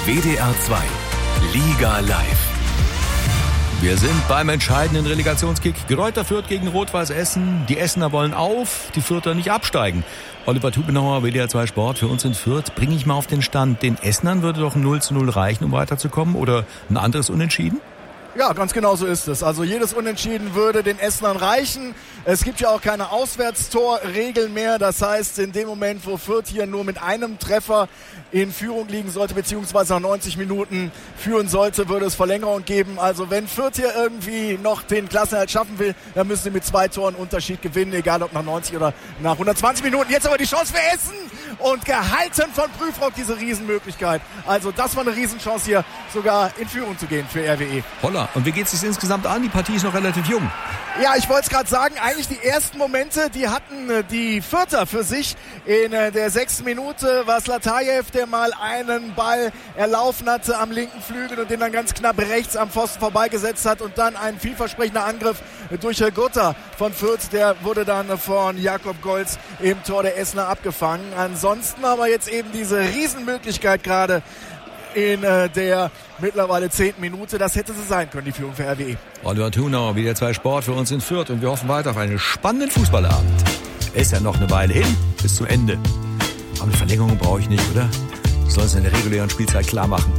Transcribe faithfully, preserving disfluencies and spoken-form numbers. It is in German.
W D R zwei Liga live. Wir sind beim entscheidenden Relegationskick. Greuther Fürth gegen Rot-Weiß Essen. Die Essener wollen auf, die Fürther nicht absteigen. Oliver Tubenauer, W D R zwei Sport, für uns in Fürth. Bringe ich mal auf den Stand. Den Essenern würde doch ein null zu null reichen, um weiterzukommen? Oder ein anderes Unentschieden? Ja, ganz genau so ist es. Also jedes Unentschieden würde den Essenern reichen. Es gibt ja auch keine Auswärtstorregel mehr. Das heißt, in dem Moment, wo Fürth hier nur mit einem Treffer in Führung liegen sollte, beziehungsweise nach neunzig Minuten führen sollte, würde es Verlängerung geben. Also wenn Fürth hier irgendwie noch den Klassenerhalt schaffen will, dann müssen sie mit zwei Toren Unterschied gewinnen, egal ob nach neunzig oder nach hundertzwanzig Minuten. Jetzt aber die Chance für Essen und gehalten von Prüfrock, diese Riesenmöglichkeit. Also das war eine Riesenchance hier, sogar in Führung zu gehen für R W E. Holla, und wie geht es sich insgesamt an? Die Partie ist noch relativ jung. Ja, ich wollte es gerade sagen, eigentlich die ersten Momente, die hatten die Fürther für sich. In der sechsten Minute war es Latajew, der mal einen Ball erlaufen hatte am linken Flügel und den dann ganz knapp rechts am Pfosten vorbeigesetzt hat, und dann ein vielversprechender Angriff durch Gutta von Fürth, der wurde dann von Jakob Golz im Tor der Essener abgefangen. Ansonsten aber jetzt eben diese Riesenmöglichkeit gerade in äh, der mittlerweile zehnten Minute. Das hätte sie sein können, die Führung für R W E. Oliver Thunauer, W D R zwei Sport für uns in Fürth, und wir hoffen weiter auf einen spannenden Fußballabend. Ist ja noch eine Weile hin, bis zum Ende. Aber eine Verlängerung brauche ich nicht, oder? Das soll es in der regulären Spielzeit klar machen.